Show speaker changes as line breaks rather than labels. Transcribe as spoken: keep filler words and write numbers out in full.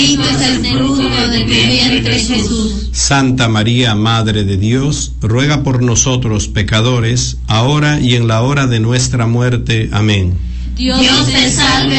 Bendito es el fruto de tu vientre, Jesús.
Santa María, Madre de Dios, ruega por nosotros pecadores, ahora y en la hora de nuestra muerte. Amén.
Dios te salve